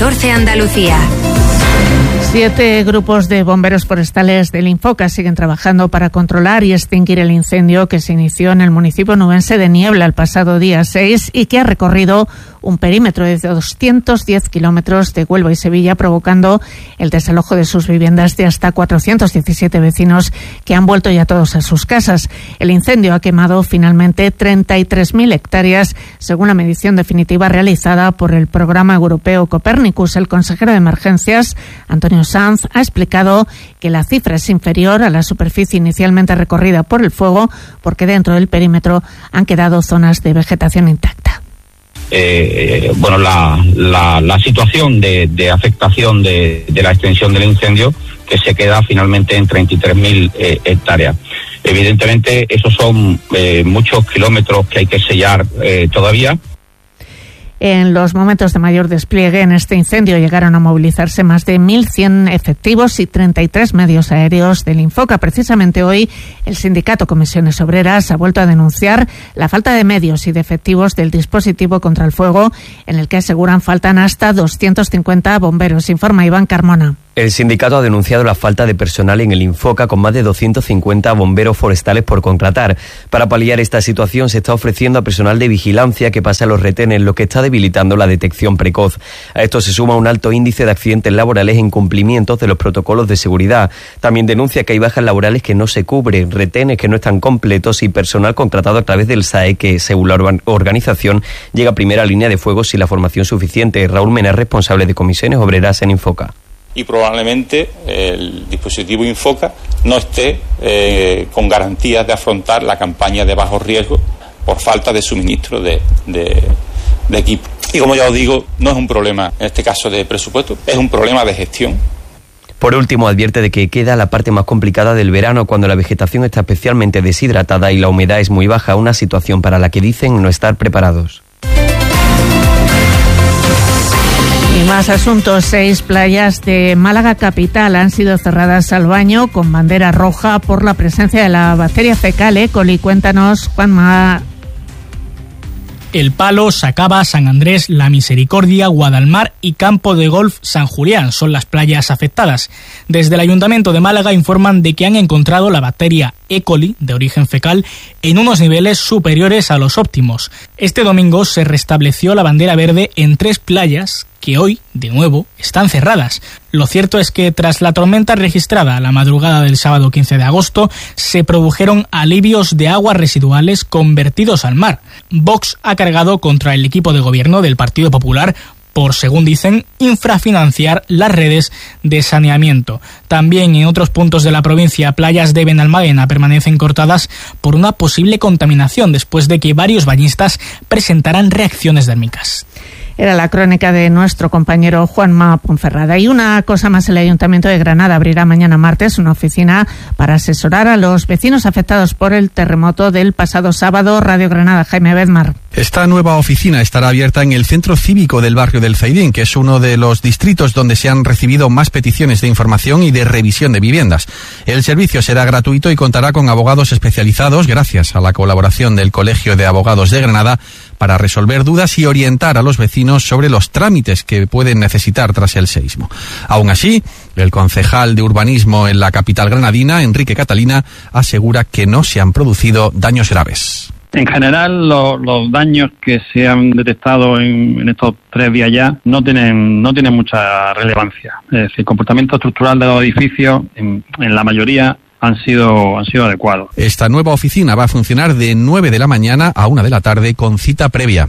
14 Andalucía. 7 grupos de bomberos forestales del Infoca siguen trabajando para controlar y extinguir el incendio que se inició en el municipio nubense de Niebla el pasado día 6 y que ha recorrido un perímetro de 210 kilómetros de Huelva y Sevilla, provocando el desalojo de sus viviendas de hasta 417 vecinos que han vuelto ya todos a sus casas. El incendio ha quemado finalmente 33.000 hectáreas, según la medición definitiva realizada por el programa europeo Copernicus. El consejero de Emergencias, Antonio Sanz, ha explicado que la cifra es inferior a la superficie inicialmente recorrida por el fuego, porque dentro del perímetro han quedado zonas de vegetación intacta. La situación de afectación de la extensión del incendio, que se queda finalmente en 33.000 hectáreas. Evidentemente, esos son muchos kilómetros que hay que sellar todavía. En los momentos de mayor despliegue en este incendio llegaron a movilizarse más de 1.100 efectivos y 33 medios aéreos del Infoca. Precisamente hoy, el sindicato Comisiones Obreras ha vuelto a denunciar la falta de medios y de efectivos del dispositivo contra el fuego, en el que aseguran faltan hasta 250 bomberos, informa Iván Carmona. El sindicato ha denunciado la falta de personal en el Infoca, con más de 250 bomberos forestales por contratar. Para paliar esta situación se está ofreciendo a personal de vigilancia que pase a los retenes, lo que está debilitando la detección precoz. A esto se suma un alto índice de accidentes laborales e incumplimientos de los protocolos de seguridad. También denuncia que hay bajas laborales que no se cubren, retenes que no están completos y personal contratado a través del SAE que, según la organización, llega a primera línea de fuego sin la formación suficiente. Raúl Mena es responsable de Comisiones Obreras en Infoca. Y probablemente el dispositivo Infoca no esté con garantías de afrontar la campaña de bajo riesgo por falta de suministro de equipo. Y como ya os digo, no es un problema, en este caso de presupuesto, es un problema de gestión. Por último, advierte de que queda la parte más complicada del verano, cuando la vegetación está especialmente deshidratada y la humedad es muy baja, una situación para la que dicen no estar preparados. Y más asuntos. 6 playas de Málaga capital han sido cerradas al baño con bandera roja por la presencia de la bacteria fecal E. coli. Cuéntanos, Juanma. El Palo, Sacaba, San Andrés, La Misericordia, Guadalmar y Campo de Golf San Julián son las playas afectadas. Desde el Ayuntamiento de Málaga informan de que han encontrado la bacteria E. coli, de origen fecal, en unos niveles superiores a los óptimos. Este domingo se restableció la bandera verde en 3 playas que hoy, de nuevo, están cerradas. Lo cierto es que tras la tormenta registrada a la madrugada del sábado 15 de agosto, se produjeron alivios de aguas residuales convertidos al mar. Vox ha cargado contra el equipo de gobierno del Partido Popular por, según dicen, infrafinanciar las redes de saneamiento. También en otros puntos de la provincia, playas de Benalmádena permanecen cortadas por una posible contaminación después de que varios bañistas presentaran reacciones dérmicas. Era la crónica de nuestro compañero Juanma Ponferrada. Y una cosa más, el Ayuntamiento de Granada abrirá mañana martes una oficina para asesorar a los vecinos afectados por el terremoto del pasado sábado. Radio Granada, Jaime Bedmar. Esta nueva oficina estará abierta en el Centro Cívico del barrio del Zaidín, que es uno de los distritos donde se han recibido más peticiones de información y de revisión de viviendas. El servicio será gratuito y contará con abogados especializados, gracias a la colaboración del Colegio de Abogados de Granada, para resolver dudas y orientar a los vecinos sobre los trámites que pueden necesitar tras el seísmo. Aún así, el concejal de urbanismo en la capital granadina, Enrique Catalina, asegura que no se han producido daños graves. En general, los daños que se han detectado en estos 3 días ya no tienen mucha relevancia. Es decir, el comportamiento estructural de los edificios, en la mayoría, han sido adecuados. Esta nueva oficina va a funcionar de 9 de la mañana a 1 de la tarde con cita previa.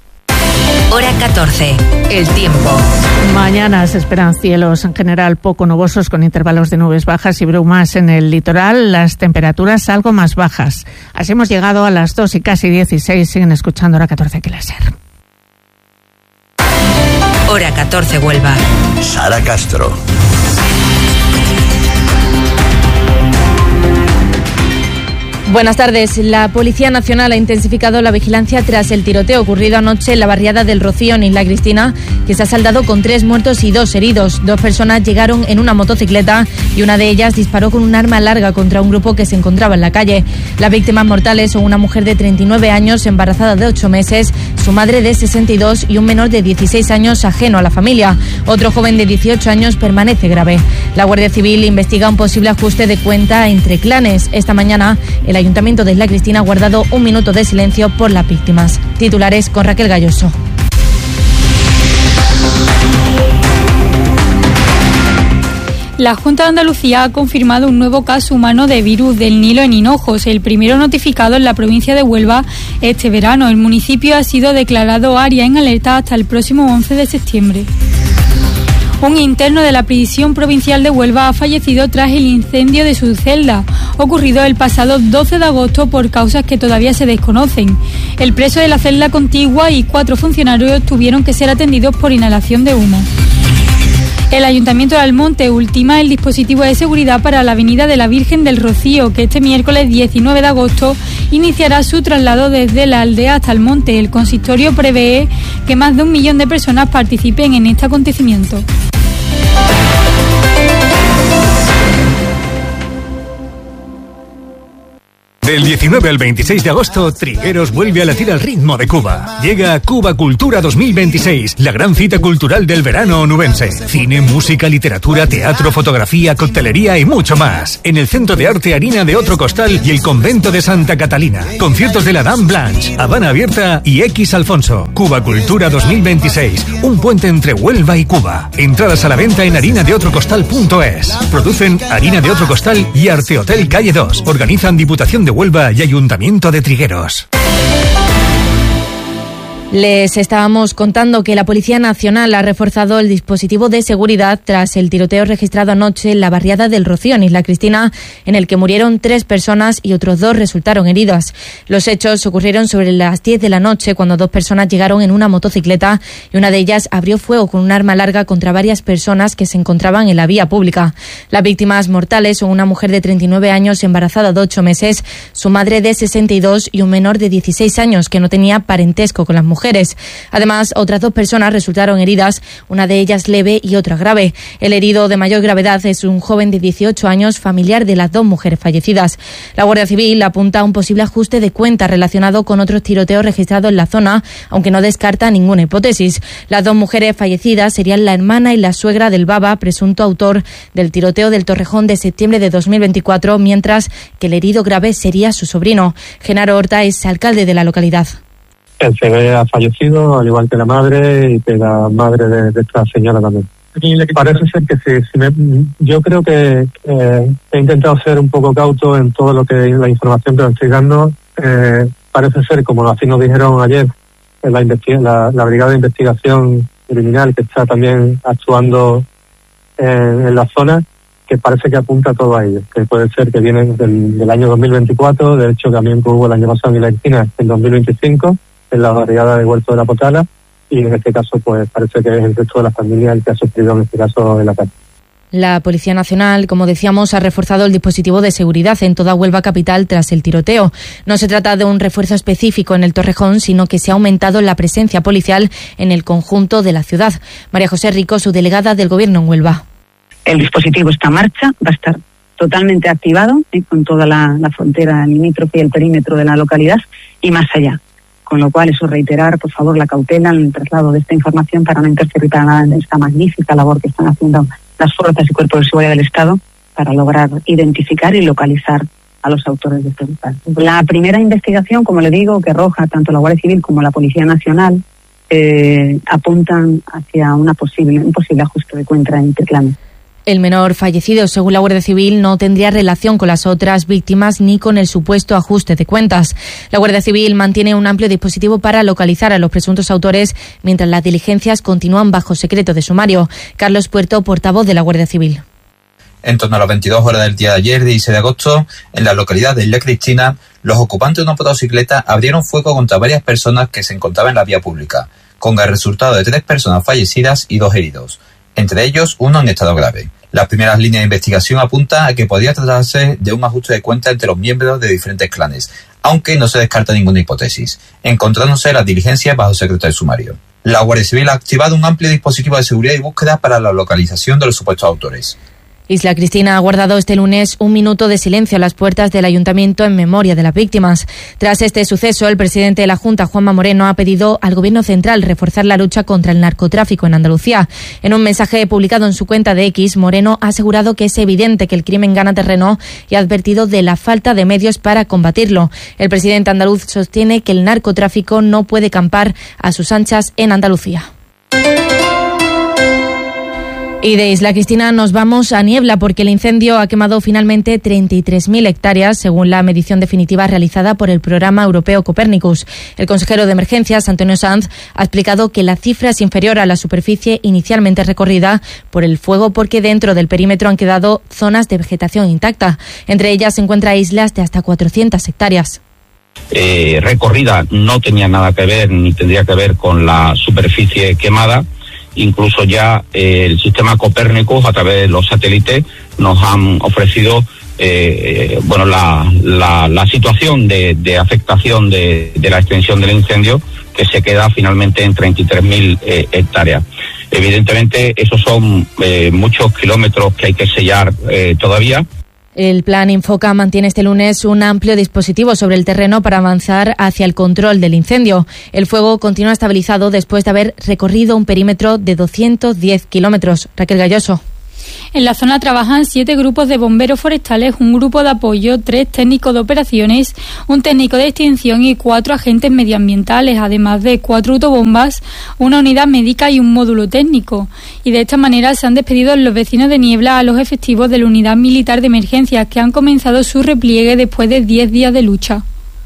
Hora 14. El tiempo. Mañana se esperan cielos en general poco nubosos con intervalos de nubes bajas y brumas en el litoral. Las temperaturas algo más bajas. Así hemos llegado a las 2 y casi 16. Siguen escuchando Hora 14 aquí la SER. Hora 14 Huelva. Sara Castro. Buenas tardes. La Policía Nacional ha intensificado la vigilancia tras el tiroteo ocurrido anoche en la barriada del Rocío en Isla Cristina, que se ha saldado con 3 muertos y 2 heridos. 2 personas llegaron en una motocicleta y una de ellas disparó con un arma larga contra un grupo que se encontraba en la calle. Las víctimas mortales son una mujer de 39 años, embarazada de 8 meses, su madre de 62 y un menor de 16 años ajeno a la familia. Otro joven de 18 años permanece grave. La Guardia Civil investiga un posible ajuste de cuenta entre clanes. Esta mañana, el Ayuntamiento de Isla Cristina ha guardado un minuto de silencio por las víctimas. Titulares con Raquel Galloso. La Junta de Andalucía ha confirmado un nuevo caso humano de virus del Nilo en Hinojos, el primero notificado en la provincia de Huelva este verano. El municipio ha sido declarado área en alerta hasta el próximo 11 de septiembre. Un interno de la prisión provincial de Huelva ha fallecido tras el incendio de su celda, ocurrido el pasado 12 de agosto por causas que todavía se desconocen. El preso de la celda contigua y 4 funcionarios tuvieron que ser atendidos por inhalación de humo. El Ayuntamiento de Almonte ultima el dispositivo de seguridad para la Avenida de la Virgen del Rocío, que este miércoles 19 de agosto iniciará su traslado desde la aldea hasta Almonte. El consistorio prevé que más de 1 millón de personas participen en este acontecimiento. Del 19 al 26 de agosto, Trigueros vuelve a latir al ritmo de Cuba. Llega Cuba Cultura 2026, la gran cita cultural del verano onubense. Cine, música, literatura, teatro, fotografía, coctelería y mucho más. En el Centro de Arte Harina de Otro Costal y el Convento de Santa Catalina. Conciertos de la Dame Blanche, Habana Abierta y X Alfonso. Cuba Cultura 2026, un puente entre Huelva y Cuba. Entradas a la venta en harinadeotrocostal.es. Producen Harina de Otro Costal y Arte Hotel Calle 2. Organizan Diputación de Huelva y Ayuntamiento de Trigueros. Les estábamos contando que la Policía Nacional ha reforzado el dispositivo de seguridad tras el tiroteo registrado anoche en la barriada del Rocío, en Isla Cristina, en el que murieron 3 personas y otros 2 resultaron heridas. Los hechos ocurrieron sobre las 10 de la noche, cuando 2 personas llegaron en una motocicleta y una de ellas abrió fuego con un arma larga contra varias personas que se encontraban en la vía pública. Las víctimas mortales son una mujer de 39 años, embarazada de 8 meses, su madre de 62 y un menor de 16 años que no tenía parentesco con las mujeres. Además, otras 2 personas resultaron heridas, una de ellas leve y otra grave. El herido de mayor gravedad es un joven de 18 años, familiar de las 2 mujeres fallecidas. La Guardia Civil apunta a un posible ajuste de cuentas relacionado con otros tiroteos registrados en la zona, aunque no descarta ninguna hipótesis. Las 2 mujeres fallecidas serían la hermana y la suegra del Baba, presunto autor del tiroteo del Torrejón de septiembre de 2024, mientras que el herido grave sería su sobrino. Genaro Horta es alcalde de la localidad. El CB ha fallecido, al igual que la madre y que la madre de esta señora también. Parece ser que sí. Yo creo que he intentado ser un poco cauto en todo lo que la información que os estoy dando. Parece ser, como así nos dijeron ayer, en la Brigada de Investigación Criminal, que está también actuando en la zona, que parece que apunta todo a ello. Que puede ser que vienen del año 2024, de hecho también hubo el año pasado en la Cristina, en 2025, en la barriada de Huerto de la Potala, y en este caso pues parece que es el resto de la familia el que ha sufrido en este caso el ataque. La Policía Nacional, como decíamos, ha reforzado el dispositivo de seguridad en toda Huelva capital tras el tiroteo. No se trata de un refuerzo específico en el Torrejón, sino que se ha aumentado la presencia policial en el conjunto de la ciudad. María José Rico, su delegada del Gobierno en Huelva. El dispositivo está en marcha, va a estar totalmente activado con toda la frontera limítrofe y el perímetro de la localidad y más allá. Con lo cual, eso reiterar, por favor, la cautela en el traslado de esta información para no interferir para nada en esta magnífica labor que están haciendo las fuerzas y cuerpos de seguridad del Estado para lograr identificar y localizar a los autores de este lugar. La primera investigación, como le digo, que arroja tanto la Guardia Civil como la Policía Nacional, apuntan hacia un posible ajuste de cuenta entre clanes. El menor fallecido, según la Guardia Civil, no tendría relación con las otras víctimas ni con el supuesto ajuste de cuentas. La Guardia Civil mantiene un amplio dispositivo para localizar a los presuntos autores mientras las diligencias continúan bajo secreto de sumario. Carlos Puerto, portavoz de la Guardia Civil. En torno a las 22 horas del día de ayer, 16 de agosto, en la localidad de Isla Cristina, los ocupantes de una motocicleta abrieron fuego contra varias personas que se encontraban en la vía pública, con el resultado de 3 personas fallecidas y 2 heridos, entre ellos uno en estado grave. Las primeras líneas de investigación apuntan a que podría tratarse de un ajuste de cuentas entre los miembros de diferentes clanes, aunque no se descarta ninguna hipótesis, encontrándose las diligencias bajo secreto de sumario. La Guardia Civil ha activado un amplio dispositivo de seguridad y búsqueda para la localización de los supuestos autores. Isla Cristina ha guardado este lunes un minuto de silencio a las puertas del Ayuntamiento en memoria de las víctimas. Tras este suceso, el presidente de la Junta, Juanma Moreno, ha pedido al Gobierno central reforzar la lucha contra el narcotráfico en Andalucía. En un mensaje publicado en su cuenta de X, Moreno ha asegurado que es evidente que el crimen gana terreno y ha advertido de la falta de medios para combatirlo. El presidente andaluz sostiene que el narcotráfico no puede campar a sus anchas en Andalucía. Y de Isla Cristina nos vamos a Niebla porque el incendio ha quemado finalmente 33.000 hectáreas, según la medición definitiva realizada por el programa europeo Copernicus. El consejero de Emergencias, Antonio Sanz, ha explicado que la cifra es inferior a la superficie inicialmente recorrida por el fuego porque dentro del perímetro han quedado zonas de vegetación intacta. Entre ellas se encuentran islas de hasta 400 hectáreas. Recorrida no tenía nada que ver ni tendría que ver con la superficie quemada. Incluso ya el sistema Copérnicus, a través de los satélites, nos han ofrecido la situación de afectación de la extensión del incendio, que se queda finalmente en 33.000 hectáreas. Evidentemente, esos son muchos kilómetros que hay que sellar todavía. El Plan Infoca mantiene este lunes un amplio dispositivo sobre el terreno para avanzar hacia el control del incendio. El fuego continúa estabilizado después de haber recorrido un perímetro de 210 kilómetros. Raquel Galloso. En la zona trabajan 7 grupos de bomberos forestales, un grupo de apoyo, 3 técnicos de operaciones, un técnico de extinción y 4 agentes medioambientales, además de 4 autobombas, una unidad médica y un módulo técnico. Y de esta manera se han despedido los vecinos de Niebla a los efectivos de la Unidad Militar de Emergencias, que han comenzado su repliegue después de 10 días de lucha.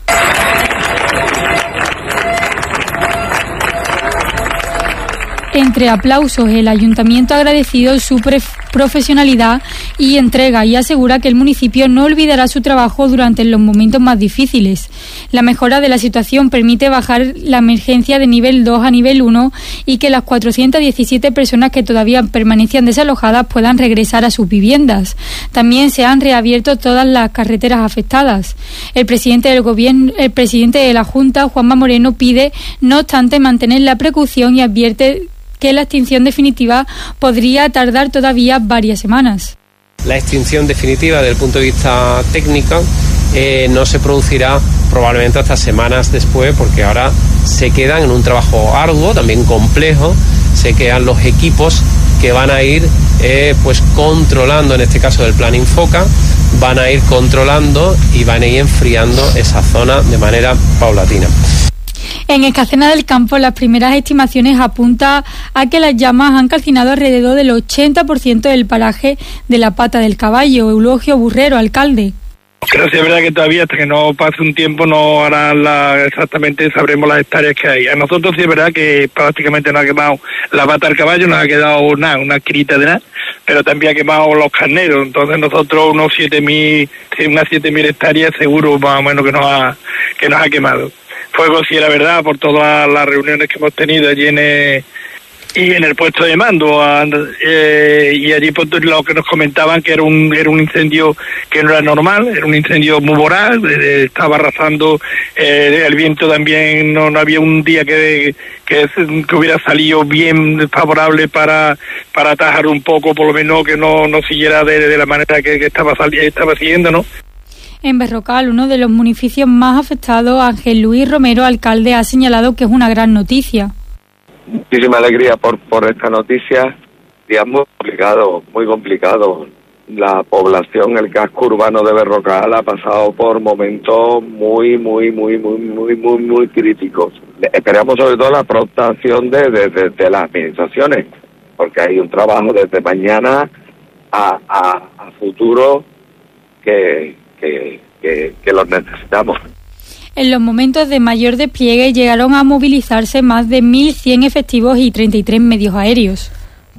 Entre aplausos, el ayuntamiento ha agradecido su profesionalidad y entrega y asegura que el municipio no olvidará su trabajo durante los momentos más difíciles. La mejora de la situación permite bajar la emergencia de nivel 2 a nivel 1 y que las 417 personas que todavía permanecían desalojadas puedan regresar a sus viviendas. También se han reabierto todas las carreteras afectadas. El presidente de la Junta, Juanma Moreno, pide, no obstante, mantener la precaución y advierte que la extinción definitiva podría tardar todavía varias semanas. La extinción definitiva desde el punto de vista técnico no se producirá probablemente hasta semanas después, porque ahora se quedan en un trabajo arduo, también complejo, se quedan los equipos que van a ir controlando, en este caso del Plan Infoca, van a ir controlando y van a ir enfriando esa zona de manera paulatina. En Escacena del Campo, las primeras estimaciones apuntan a que las llamas han calcinado alrededor del 80% del paraje de la Pata del Caballo. Eulogio Burrero, alcalde. Pero sí es verdad que todavía hasta que no pase un tiempo no harán exactamente, sabremos las hectáreas que hay. A nosotros sí es verdad que prácticamente nos ha quemado la Pata del Caballo, nos ha quedado nada, una esquirita de nada, pero también ha quemado los carneros. Entonces nosotros unas 7.000 hectáreas seguro más o menos que nos ha quemado. Fuego, sí, la verdad, por todas las reuniones que hemos tenido allí en el puesto de mando, y allí pues lo que nos comentaban que era un incendio que no era normal, era un incendio muy voraz, estaba arrasando, el viento también, no había un día que hubiera salido bien favorable para atajar un poco, por lo menos que no siguiera de la manera que estaba siguiendo, ¿no? En Berrocal, uno de los municipios más afectados, Ángel Luis Romero, alcalde, ha señalado que es una gran noticia. Muchísima alegría por esta noticia. Día muy complicado. La población, el casco urbano de Berrocal ha pasado por momentos muy críticos. Esperamos sobre todo la protección de las administraciones, porque hay un trabajo desde mañana a futuro que los necesitamos. En los momentos de mayor despliegue llegaron a movilizarse más de 1.100 efectivos y 33 medios aéreos.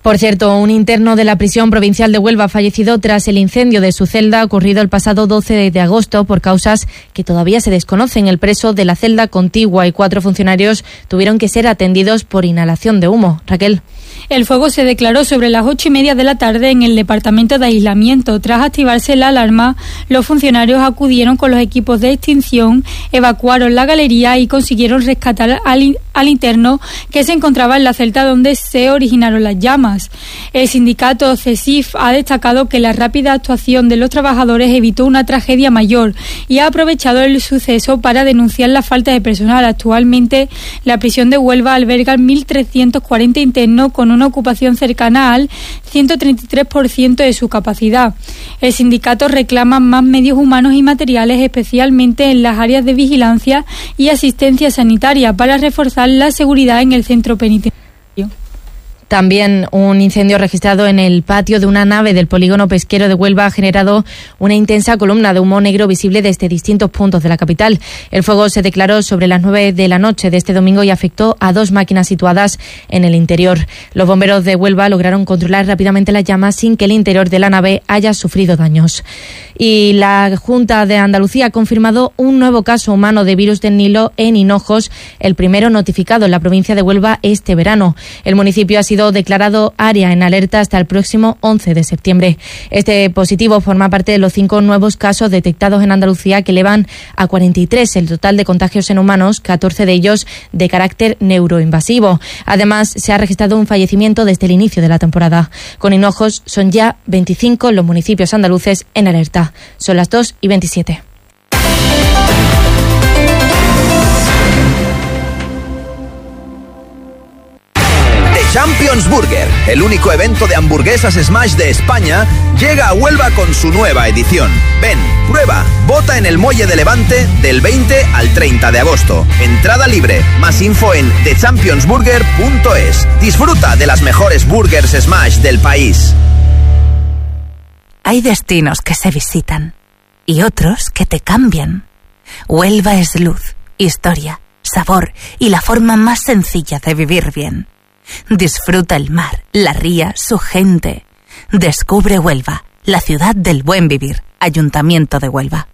Por cierto, un interno de la prisión provincial de Huelva ha fallecido tras el incendio de su celda ocurrido el pasado 12 de agosto por causas que todavía se desconocen. El preso de la celda contigua y 4 funcionarios tuvieron que ser atendidos por inhalación de humo. Raquel. El fuego se declaró sobre las 8:30 de la tarde en el departamento de aislamiento. Tras activarse la alarma, los funcionarios acudieron con los equipos de extinción, evacuaron la galería y consiguieron rescatar al interno que se encontraba en la celda donde se originaron las llamas. El sindicato CESIF ha destacado que la rápida actuación de los trabajadores evitó una tragedia mayor y ha aprovechado el suceso para denunciar la falta de personal. Actualmente, la prisión de Huelva alberga 1.340 internos con una ocupación cercana al 133% de su capacidad. El sindicato reclama más medios humanos y materiales, especialmente en las áreas de vigilancia y asistencia sanitaria, para reforzar la seguridad en el centro penitenciario. También un incendio registrado en el patio de una nave del polígono pesquero de Huelva ha generado una intensa columna de humo negro visible desde distintos puntos de la capital. El fuego se declaró sobre las 9 de la noche de este domingo y afectó a 2 máquinas situadas en el interior. Los bomberos de Huelva lograron controlar rápidamente las llamas sin que el interior de la nave haya sufrido daños. Y la Junta de Andalucía ha confirmado un nuevo caso humano de virus del Nilo en Hinojos, el primero notificado en la provincia de Huelva este verano. El municipio ha sido declarado área en alerta hasta el próximo 11 de septiembre. Este positivo forma parte de los 5 nuevos casos detectados en Andalucía, que elevan a 43 el total de contagios en humanos, 14 de ellos de carácter neuroinvasivo. Además, se ha registrado un fallecimiento desde el inicio de la temporada. Con Hinojos son ya 25 los municipios andaluces en alerta. Son las 2:27. Champions Burger, el único evento de hamburguesas Smash de España, llega a Huelva con su nueva edición. Ven, prueba, vota en el Muelle de Levante del 20 al 30 de agosto. Entrada libre, más info en thechampionsburger.es. Disfruta de las mejores burgers Smash del país. Hay destinos que se visitan y otros que te cambian. Huelva es luz, historia, sabor y la forma más sencilla de vivir bien. Disfruta el mar, la ría, su gente. Descubre Huelva, la ciudad del buen vivir. Ayuntamiento de Huelva.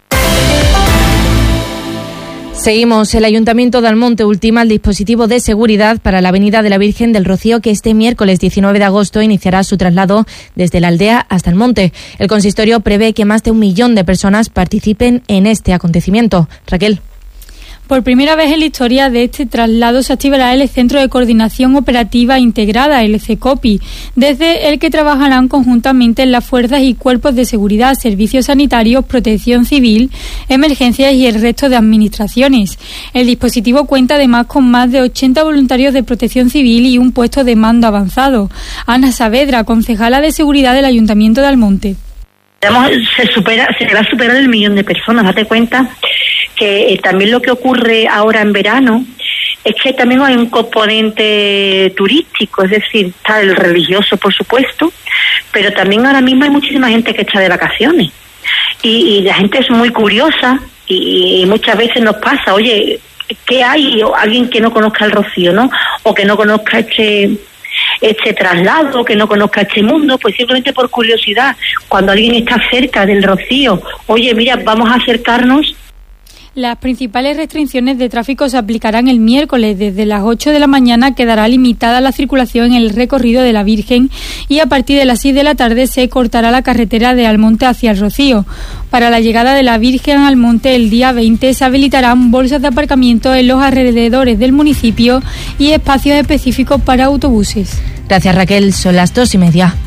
Seguimos. El Ayuntamiento de Almonte ultima el dispositivo de seguridad para la Avenida de la Virgen del Rocío, que este miércoles 19 de agosto iniciará su traslado desde la aldea hasta el monte. El consistorio prevé que más de 1 millón de personas participen en este acontecimiento. Raquel. Por primera vez en la historia de este traslado se activará el Centro de Coordinación Operativa Integrada, el CECOPI, desde el que trabajarán conjuntamente las fuerzas y cuerpos de seguridad, servicios sanitarios, protección civil, emergencias y el resto de administraciones. El dispositivo cuenta además con más de 80 voluntarios de protección civil y un puesto de mando avanzado. Ana Saavedra, concejala de Seguridad del Ayuntamiento de Almonte. Se va a superar el 1 millón de personas. Date cuenta que también lo que ocurre ahora en verano es que también hay un componente turístico, es decir, está el religioso, por supuesto, pero también ahora mismo hay muchísima gente que está de vacaciones y la gente es muy curiosa y muchas veces nos pasa, oye, ¿qué hay? O alguien que no conozca el Rocío, ¿no? O que no conozca este traslado, que no conozca este mundo, pues simplemente por curiosidad, cuando alguien está cerca del Rocío, oye, mira, vamos a acercarnos. Las principales restricciones de tráfico se aplicarán el miércoles. Desde las 8 de la mañana quedará limitada la circulación en el recorrido de la Virgen y a partir de las 6 de la tarde se cortará la carretera de Almonte hacia el Rocío. Para la llegada de la Virgen a Almonte el día 20 se habilitarán bolsas de aparcamiento en los alrededores del municipio y espacios específicos para autobuses. Gracias, Raquel. Son las 2:30.